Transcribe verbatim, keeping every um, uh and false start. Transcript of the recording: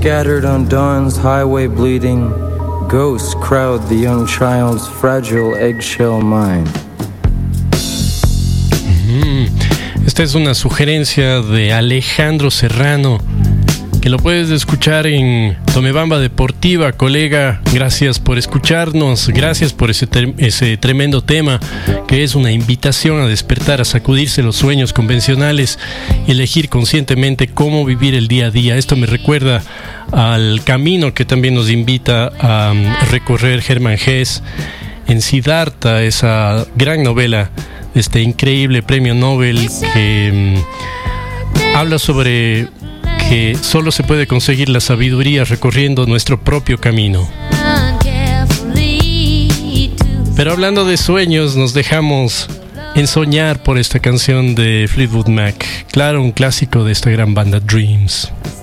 Scattered on dawn's highway bleeding, ghosts crowd the young child's fragile eggshell mind. Mm, esta es una sugerencia de Alejandro Serrano, que lo puedes escuchar en Tomebamba Deportiva. Colega, gracias por escucharnos, gracias por ese, ter- ese tremendo tema, que es una invitación a despertar, a sacudirse los sueños convencionales y elegir conscientemente cómo vivir el día a día. Esto me recuerda al camino que también nos invita a um, recorrer Hermann Hesse en Siddhartha, esa gran novela, este increíble premio Nobel que um, habla sobre que solo se puede conseguir la sabiduría recorriendo nuestro propio camino. Pero hablando de sueños, nos dejamos ensoñar por esta canción de Fleetwood Mac. Claro, un clásico de esta gran banda, Dreams.